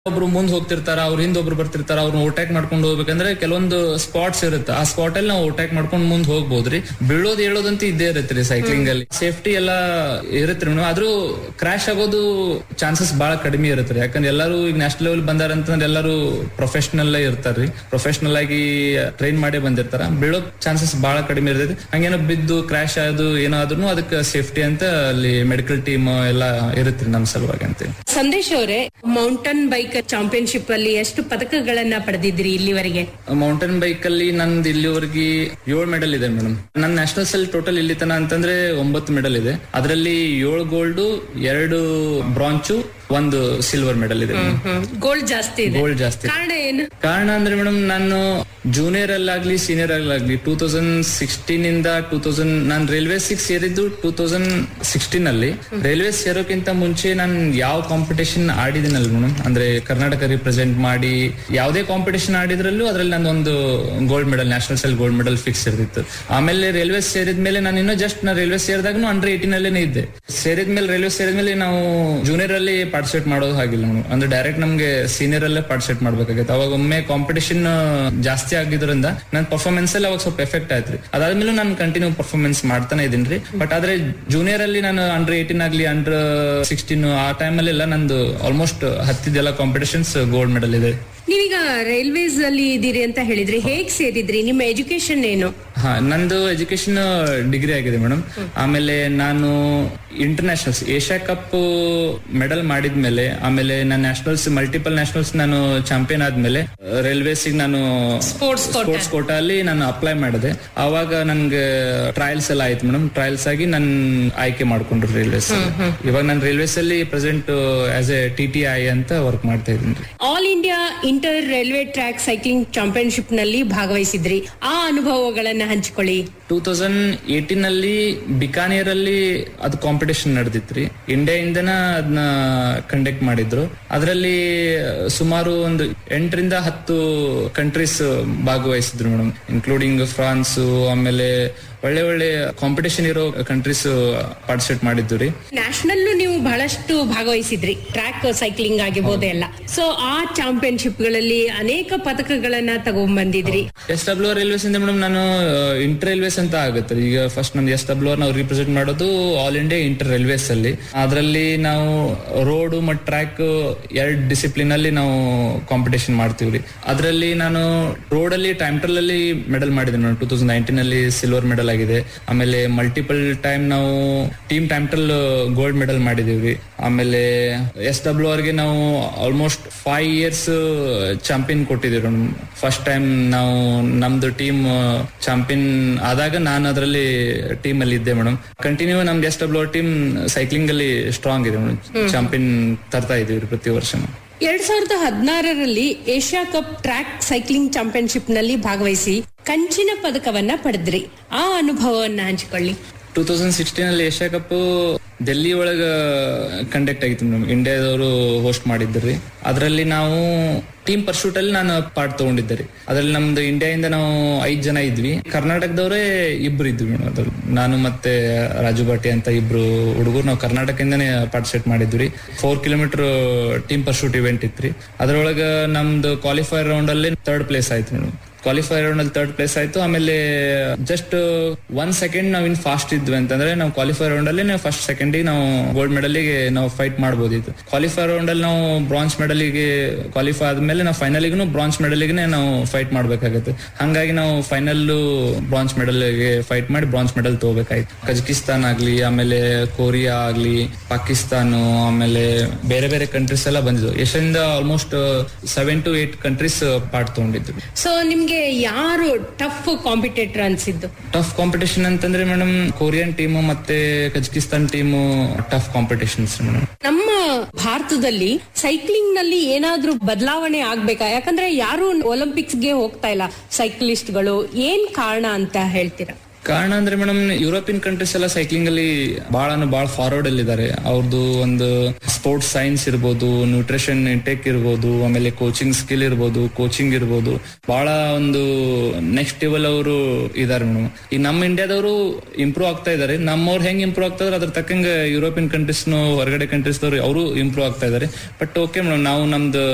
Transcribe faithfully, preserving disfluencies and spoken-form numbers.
ಒಬ್ರು ಮುಂದ್ ಹೋಗ್ತಿರ್ತಾರ, ಅವ್ರ ಹಿಂದ್ ಒಬ್ರು ಬರ್ತಿರ್ತಾರ, ಅವ್ರನ್ನ ಓವರ್ಟೇಕ್ ಮಾಡ್ಕೊಂಡು ಹೋಗ್ಬೇಕಂದ್ರೆ ಕೆಲವೊಂದು ಸ್ಪಾಟ್ಸ್ ಇರುತ್ತೆ. ಆ ಸ್ಪಾಟ್ ಅಲ್ಲಿ ನಾವು ಓವರ್ಟೇಕ್ ಮಾಡ್ಕೊಂಡು ಮುಂದ್ ಹೋಗ್ಬೋದ್ರಿ. ಬೀಳೋದ್ ಹೇಳೋದಂತ ಇದ್ದೇ ಇರುತ್ತೆ ಸೈಕ್ಲಿಂಗ್ ಅಲ್ಲಿ. ಸೇಫ್ಟಿ ಎಲ್ಲಾ ಇರುತ್ತೆ, ಆದ್ರೂ ಕ್ರಾಶ್ ಆಗೋದು ಚಾನ್ಸಸ್ ಬಹಳ ಕಡಿಮೆ ಇರುತ್ತೆ. ಯಾಕಂದ್ರೆ ಎಲ್ಲರೂ ಈಗ ನ್ಯಾಷನಲ್ ಲೆವೆಲ್ ಬಂದಾರ ಅಂತಂದ್ರೆ ಎಲ್ಲರೂ ಪ್ರೊಫೆಷನಲ್ ಇರ್ತಾರ್ರಿ. ಪ್ರೊಫೆಷನಲ್ ಆಗಿ ಟ್ರೈನ್ ಮಾಡೇ ಬಂದಿರ್ತಾರ. ಬೀಳೋ ಚಾನ್ಸಸ್ ಬಹಳ ಕಡಿಮೆ ಇರ್ತೈತಿ. ಹಂಗೇನೋ ಬಿದ್ದು ಕ್ರಾಶ್ ಆಗೋದು ಏನಾದ್ರೂ ಅದಕ್ಕೆ ಸೇಫ್ಟಿ ಅಂತ ಅಲ್ಲಿ ಮೆಡಿಕಲ್ ಟೀಮ್ ಎಲ್ಲಾ ಇರುತ್ತೆ ನಮ್ ಸಲುವಾಗಿ ಅಂತ. ಸಂದೇಶ್ ಅವರೇ, ಮೌಂಟನ್ ಬೈಕ್ ಚಾಂಪಿಯನ್ಶಿಪ್ ಅಲ್ಲಿ ಎಷ್ಟು ಪದಕಗಳನ್ನ ಪಡೆದಿದ್ರಿ ಇಲ್ಲಿವರೆಗೆ? ಮೌಂಟೇನ್ ಬೈಕ್ ಅಲ್ಲಿ ನಂದು ಇಲ್ಲಿವರೆಗೆ ಏಳು ಮೆಡಲ್ ಇದೆ ಮೇಡಮ್. ನನ್ನ ನ್ಯಾಷನಲ್ಸ್ ಅಲ್ಲಿ ಟೋಟಲ್ ಇಲ್ಲಿ ತನ ಅಂತಂದ್ರೆ ಒಂಬತ್ತು ಮೆಡಲ್ ಇದೆ. ಅದರಲ್ಲಿ ಏಳು ಗೋಲ್ಡ್, ಎರಡು ಬ್ರಾಂಚು, ಒಂದು ಸಿಲ್ವರ್ ಮೆಡಲ್ ಇದೆ. ಗೋಲ್ಡ್ ಜಾಸ್ತಿ ಇದೆ. ಗೋಲ್ಡ್ ಜಾಸ್ತಿ. ಕಾರಣ ಏನು? ಕಾರಣ ಅಂದ್ರೆ ಮೇಡಮ್, ನಾನು junior ಅಲ್ಲಾಗ್ಲಿ senior ಅಲ್ಲಾಗ್ಲಿ two thousand sixteen ಇಂದ ಟೂ ತೌಸಂಡ್ ನಾನು ರೈಲ್ವೆ ಸಿಕ್ಸ್ ಸೇರಿದ್ದು ಟೂ ತೌಸಂಡ್ ಸಿಕ್ಸ್ಟೀನ್ ಅಲ್ಲಿ. ರೈಲ್ವೆ ಸೇರೋಕ್ಕಿಂತ ಮುಂಚೆ ನಾನು ಯಾವ ಕಾಂಪಿಟೇಷನ್ ಆಡಿದಿನಲ್ಲ ಮೇಡಮ್, ಅಂದ್ರೆ ಕರ್ನಾಟಕ ರಿಪ್ರೆಸೆಂಟ್ ಮಾಡಿ ಯಾವುದೇ ಕಾಂಪಿಟೇಷನ್ ಆಡಿದ್ರಲ್ಲೂ ಅದ್ರಲ್ಲಿ ನಂದೊಂದು ಗೋಲ್ಡ್ ಮೆಡಲ್, ನ್ಯಾಷನಲ್ಸ್ ಅಲ್ಲಿ ಗೋಲ್ಡ್ ಮೆಡಲ್ ಫಿಕ್ಸ್ ಇರ್ತಿತ್ತು. ಆಮೇಲೆ ರೈಲ್ವೆ ಸೇರಿದ್ಮೇಲೆ ನಾನು ಇನ್ನೂ ಜಸ್ಟ್ ನಾ ರೈಲ್ವೆ ಸೇರಿದಾಗೂ ಅಂಡರ್ ಏಟೀನ್ ಅಲ್ಲೇನೆ ಇದ್ದೆ. ಸೇರಿದ್ಮೇಲೆ ರೈಲ್ವೆ ಸೇರಿದ್ಮೇಲೆ ನಾವು ಜೂನಿಯರ್ ಅಲ್ಲಿ ಪಾರ್ಟಿಸಿಪೇಟ್ ಮಾಡೋದು ಆಗಿಲ್ಲ ನಾವು. ಅಂದ್ರೆ ಡೈರೆಕ್ಟ್ ನಮ್ಗೆ ಸೀನಿಯರ್ ಅಲ್ಲೇ ಪಾರ್ಟಿಸಿಪೇಟ್ ಮಾಡ್ಬೇಕಾಗಿತ್ತು. ಅವಾಗ ಒಮ್ಮೆ ಕಾಂಪಿಟೇಷನ್ ಜಾಸ್ತಿ ಆಗಿದ್ರಿಂದ ನನ್ನ ಪರ್ಫಾರ್ಮೆನ್ಸ್ ಅಲ್ಲಿ ಅವಾಗ ಸ್ವಲ್ಪ ಎಫೆಕ್ಟ್ ಆಯ್ತ್ರಿ. ಅದಾದ್ಮೇಲೆ ನಾನು ಕಂಟಿನ್ಯೂ ಪರ್ಫಾರ್ಮೆನ್ಸ್ ಮಾಡ್ತಾನೆ ಇದೀನಿ. ಬಟ್ ಆದ್ರೆ ಜೂನಿಯರ್ ಅಲ್ಲಿ ನಾನು ಅಂಡರ್ ಏಟೀನ್ ಆಗ್ಲಿ ಅಂಡರ್ ಸಿಕ್ಸ್ಟೀನ್ ಆ ಟೈಮ್ ಅಲ್ಲಿ ಎಲ್ಲ ನಂದು ಆಲ್ಮೋಸ್ಟ್ ಹತ್ತಿದ್ದೆಲ್ಲ ಕಾಂಪಿಟೇಷನ್ಸ್ ಗೋಲ್ಡ್ ಮೆಡಲ್ ಇದೆ. ನೀವೀಗ ರೈಲ್ವೇಸ್ ಅಲ್ಲಿ ಇದೀರಿ ಅಂತ ಹೇಳಿದ್ರಿ, ಹೇಗ್ ಸೇರಿದ್ರಿ? ನಿಮ್ಮ ಎಜುಕೇಶನ್ ಏನು? ಹಾ, ನಂದು ಎಜುಕೇಶನ್ ಡಿಗ್ರಿ ಆಗಿದೆ ಮೇಡಮ್. ಆಮೇಲೆ ನಾನು ಇಂಟರ್ನ್ಯಾಷನಲ್ಸ್ ಏಷ್ಯಾ ಕಪ್ ಮೆಡಲ್ ಮಾಡಿದ್ಮೇಲೆ, ಆಮೇಲೆ ನನ್ನ ನ್ಯಾಷನಲ್ಸ್ ಮಲ್ಟಿಪಲ್ ನ್ಯಾಷನಲ್ಸ್ ನಾನು ಚಾಂಪಿಯನ್ ಆದ್ಮೇಲೆ ರೈಲ್ವೇಸ್ ನಾನು ಸ್ಪೋರ್ಟ್ಸ್ ಸ್ಪೋರ್ಟ್ಸ್ ಕೋಟಾ ಅಲ್ಲಿ ನಾನು ಅಪ್ಲೈ ಮಾಡಿದೆ. ಆವಾಗ ನನ್ಗೆ ಟ್ರಯಲ್ಸ್ ಎಲ್ಲ ಆಯ್ತು ಮೇಡಮ್. ಟ್ರಯಲ್ಸ್ ಆಗಿ ನನ್ ಆಯ್ಕೆ ಮಾಡ್ಕೊಂಡ್ರು ರೈಲ್ವೇಸ್. ಇವಾಗ ನಾನು ರೈಲ್ವೇಸ್ ಅಲ್ಲಿ present as A T T I ಅಂತ ವರ್ಕ್ ಮಾಡ್ತಾ ಇದ್ದೀನಿ. All India inter railway track cycling championship ನಲ್ಲಿ ಭಾಗವಹಿಸಿದ್ರಿ. ಆ ಅನುಭವಗಳನ್ನ ಹಂಚಿಕೊಳ್ಳಿ. ಟೂ ತೌಸಂಡ್ ಏಟೀನ್ ಅಲ್ಲಿ ಬಿಕಾನೇರ್ ಅಲ್ಲಿ ಅದು ಕಾಂಪಿಟೇಷನ್ ನಡೆದಿತ್ರಿ. ಇಂಡಿಯಾ ಇಂದನ ಅದನ್ನ ಕಂಡಕ್ಟ್ ಮಾಡಿದ್ರು. ಅದರಲ್ಲಿ ಸುಮಾರು ಒಂದು ಎಂಟರಿಂದ ಹತ್ತು ಕಂಟ್ರೀಸ್ ಭಾಗವಹಿಸಿದ್ರು ಮೇಡಮ್, ಇನ್ಕ್ಲೂಡಿಂಗ್ ಫ್ರಾನ್ಸ್, ಆಮೇಲೆ ಒಳ್ಳೆ ಒಳ್ಳೆ ಕಾಂಪಿಟೇಷನ್ ಇರೋ ಕಂಟ್ರೀಸ್ ಪಾರ್ಟಿಸಿಪೇಟ್ ಮಾಡಿದ್ದು ರೀ. ನ್ಯಾಷನಲ್ ನೀವು ಬಹಳಷ್ಟು ಭಾಗವಹಿಸಿದ್ರಿ, ಟ್ರ್ಯಾಕ್ ಸೈಕ್ಲಿಂಗ್ ಆಗಿರ್ಬೋದು ಎಲ್ಲ. ಸೊ ಆ ಚಾಂಪಿಯನ್ಶಿಪ್ ಗಳಲ್ಲಿ ಅನೇಕ ಪದಕಗಳನ್ನ ತಗೊಂಡ್ ಬಂದಿದ್ರಿ. ಎಸ್ ಡಬ್ಲ್ಯೂ ಆರ್ ರೈಲ್ವೇಸ್ ಇಂದ ಮೇಡಮ್ ನಾನು ಇಂಟರ್ ರೈಲ್ವೇಸ್ ಅಂತ ಆಗುತ್ತೆ. ಈಗ ಫಸ್ಟ್ ನಮ್ದು ಎಸ್ ಡಬ್ಲ್ಯೂ ಆರ್ ನಾವು ರಿಪ್ರೆಸೆಂಟ್ ಮಾಡೋದು ಆಲ್ ಇಂಡಿಯಾ ಇಂಟರ್ ರೈಲ್ವೇಸ್ ಅಲ್ಲಿ. ಅದರಲ್ಲಿ ನಾವು ರೋಡ್ ಮತ್ತು ಟ್ರ್ಯಾಕ್ ಎರಡ್ ಡಿಸಿಪ್ಲಿನ್ ಅಲ್ಲಿ ನಾವು ಕಾಂಪಿಟೇಷನ್ ಮಾಡ್ತೀವ್ರಿ. ಅದರಲ್ಲಿ ನಾನು ರೋಡ್ ಅಲ್ಲಿ ಟೈಮ್ ಟ್ರಯಲ್ ಅಲ್ಲಿ ಮೆಡಲ್ ಮಾಡಿದ್ದೀನಿ ಮೇಡಮ್. ಟೂ ತೌಸಂಡ್ ನೈನ್ಟೀನ್ ಅಲ್ಲಿ ಸಿಲ್ವರ್ ಮೆಡಲ್ ಆಗಿದೆ. ಆಮೇಲೆ ಮಲ್ಟಿಪಲ್ ಟೈಮ್ ನಾವು team time trial gold medal ಮಾಡಿದೀವಿ. ಆಮೇಲೆ ಎಸ್ ಡಬ್ಲ್ಯೂ ಆರ್ ಗೆ ನಾವು ಆಲ್ಮೋಸ್ಟ್ ಫೈವ್ ಇಯರ್ಸ್ ಚಾಂಪಿಯನ್ ಕೊಟ್ಟಿದ್ದೀವಿ. ಫಸ್ಟ್ ಟೈಮ್ ನಾವು ನಮ್ದು ಟೀಮ್ ಚಾಂಪಿಯನ್ ಆದಾಗ ನಾನು ಅದರಲ್ಲಿ ಟೀಮ್ ಅಲ್ಲಿ ಇದ್ದೆ ಮೇಡಮ್. ಕಂಟಿನ್ಯೂ ನಮ್ದು S W R team cycling ಅಲ್ಲಿ ಸ್ಟ್ರಾಂಗ್ ಇದೆ ಮೇಡಮ್. ಚಾಂಪಿಯನ್ ತರ್ತಾ ಇದೀವಿ ಪ್ರತಿ ವರ್ಷ. ಎರಡ್ ಸಾವಿರದ ಹದಿನಾರರಲ್ಲಿ Asia cup track cycling championship ನಲ್ಲಿ ಭಾಗವಹಿಸಿ ಕಂಚಿನ ಪದಕವನ್ನ ಪಡೆದ್ರಿ. ಆ ಅನುಭವವನ್ನ ಹಂಚಿಕೊಳ್ಳಿ. ಟೂ ತೌಸಂಡ್ ಸಿಕ್ಸ್ಟೀನ್ ಅಲ್ಲಿ ಏಷ್ಯಾ ಕಪ್ ಡೆಲ್ಲಿ ಒಳಗ ಕಂಡಕ್ಟ್ ಆಗಿತ್ತು ಮೇಡಮ್. ಇಂಡಿಯಾದವರು ಹೋಸ್ಟ್ ಮಾಡಿದ್ರಿ. ಅದರಲ್ಲಿ ನಾವು ಟೀಮ್ ಪರ್ಶೂಟ್ ಅಲ್ಲಿ ನಾನು ಪಾರ್ಟ್ ತಗೊಂಡಿದ್ದೆ. ಅದ್ರಲ್ಲಿ ನಮ್ದು ಇಂಡಿಯಾದಿಂದ ನಾವು ಐದ್ ಜನ ಇದ್ವಿ. ಕರ್ನಾಟಕದವರೇ ಇಬ್ರು ಇದ್ವಿ ಮೇಡಮ್. ಅದ್ರಲ್ಲಿ ನಾನು ಮತ್ತೆ ರಾಜು ಬಾಟಿ ಅಂತ ಇಬ್ರು ಹುಡುಗರು ನಾವು ಕರ್ನಾಟಕದಿಂದಾನೇ ಪಾರ್ಟಿಸಿಪೇಟ್ ಮಾಡಿದ್ವಿ. Four kilometre team pursuit event ಇತ್ರಿ. ಅದ್ರೊಳಗ ನಮ್ದು ಕ್ವಾಲಿಫೈರ್ ರೌಂಡ್ ಅಲ್ಲಿ ಥರ್ಡ್ ಪ್ಲೇಸ್ ಆಯ್ತು ಮೇಡಮ್. ಕ್ವಾಲಿಫೈರ್ ರೌಂಡ್ ಅಲ್ಲಿ ಥರ್ಡ್ ಪ್ಲೇಸ್ ಆಯ್ತು. ಆಮೇಲೆ ಜಸ್ಟ್ ಒನ್ ಸೆಕೆಂಡ್ ನಾವ್ ಇನ್ ಫಾಸ್ಟ್ ಇದ್ವಿ ಅಂತಂದ್ರೆ ನಾವು ಕ್ವಾಲಿಫೈರ್ ರೌಂಡ್ ಅಲ್ಲಿ ನಾವು ಫಸ್ಟ್ ಸೆಕೆಂಡ್ ನಾವು ಗೋಲ್ಡ್ ಮೆಡಲ್ ಗೆ ನಾವು ಫೈಟ್ ಮಾಡಬಹುದಿತ್ತು. ಕ್ವಾಲಿಫೈರ್ ರೌಂಡ್ ಅಲ್ಲಿ ನಾವು ಬ್ರಾಂಜ್ ಮೆಡಲ್ ಗೆ ಕ್ವಾಲಿಫೈ ಆದ್ಮೇಲೆ ನಾವು ಫೈನಲ್ ಗೂ ಬ್ರಾಂಜ್ ಮೆಡಲ್ ಗೆ ನಾವು ಫೈಟ್ ಮಾಡ್ಬೇಕಾಗುತ್ತೆ. ಹಂಗಾಗಿ ನಾವು ಫೈನಲ್ ಬ್ರಾಂಜ್ ಮೆಡಲ್ ಗೆ ಫೈಟ್ ಮಾಡಿ ಬ್ರಾಂಜ್ ಮೆಡಲ್ ತಗೋಬೇಕಾಯ್ತು. ಕಜಕಿಸ್ತಾನ್ ಆಗ್ಲಿ, ಆಮೇಲೆ ಕೊರಿಯಾ ಆಗ್ಲಿ, ಪಾಕಿಸ್ತಾನ, ಆಮೇಲೆ ಬೇರೆ ಬೇರೆ ಕಂಟ್ರೀಸ್ ಎಲ್ಲ ಬಂದಿದ್ವು. ಏಷ್ಯಾದಿಂದ almost seven to eight countries part ತಗೊಂಡಿದ್ರು. So ನಿಮ್ಗೆ ಯಾರು ಟಫ್ ಕಾಂಪಿಟೇಟರ್ ಅನ್ಸಿದ್ದು? ಟಫ್ ಕಾಂಪಿಟೇಷನ್ ಅಂತಂದ್ರೆ ಮೇಡಮ್ ಕೊರಿಯನ್ ಟೀಮ್ ಮತ್ತೆ Kazakhstan team tough competitions madam. ನಮ್ಮ ಭಾರತದಲ್ಲಿ ಸೈಕ್ಲಿಂಗ್ ನಲ್ಲಿ ಏನಾದ್ರೂ ಬದಲಾವಣೆ ಆಗ್ಬೇಕಾ? ಯಾಕಂದ್ರೆ ಯಾರು ಒಲಿಂಪಿಕ್ಸ್ ಗೆ ಹೋಗ್ತಾ ಇಲ್ಲ ಸೈಕ್ಲಿಸ್ಟ್ ಗಳು. ಏನ್ ಕಾರಣ ಅಂತ ಹೇಳ್ತೀರಾ? ಕಾರಣ ಅಂದ್ರೆ ಮೇಡಮ್, ಯುರೋಪಿಯನ್ ಕಂಟ್ರೀಸ್ ಎಲ್ಲ ಸೈಕ್ಲಿಂಗ್ ಅಲ್ಲಿ ಬಹಳ ಬಹಳ ಫಾರ್ವರ್ಡ್ ಅಲ್ಲಿ ಇದ್ದಾರೆ. ಅವ್ರದ್ದು ಒಂದು ಸ್ಪೋರ್ಟ್ಸ್ ಸೈನ್ಸ್ ಇರ್ಬೋದು, ನ್ಯೂಟ್ರಿಷನ್ ಇಂಟೇಕ್ ಇರ್ಬೋದು, ಆಮೇಲೆ ಕೋಚಿಂಗ್ ಸ್ಕಿಲ್ ಇರ್ಬೋದು, ಕೋಚಿಂಗ್ ಇರ್ಬೋದು, ಬಹಳ ಒಂದು ನೆಕ್ಸ್ಟ್ ಲೆವೆಲ್ ಅವರು ಇದಾರೆ ಮೇಡಮ್. ಈ ನಮ್ಮ ಇಂಡಿಯಾದವರು ಇಂಪ್ರೂವ್ ಆಗ್ತಾ ಇದಾರೆ. ನಮ್ಮವ್ರು ಹೆಂಗ್ ಇಂಪ್ರೂವ್ ಆಗ್ತಾ ಇದಾರೆ ಅದ್ರ ತಕ್ಕಂಗೆ ಯುರೋಪಿಯನ್ ಕಂಟ್ರೀಸ್ ಹೊರಗಡೆ ಕಂಟ್ರೀಸ್ ಅವರು ಇಂಪ್ರೂವ್ ಆಗ್ತಾ ಇದಾರೆ. ಬಟ್ ಓಕೆ ಮೇಡಮ್, ನಾವು ನಮ್ದು